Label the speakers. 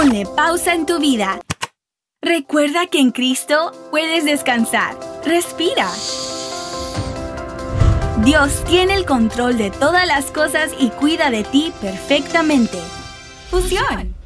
Speaker 1: Ponle pausa en tu vida. Recuerda que en Cristo puedes descansar. Respira. Dios tiene el control de todas las cosas y cuida de ti perfectamente. Fusión.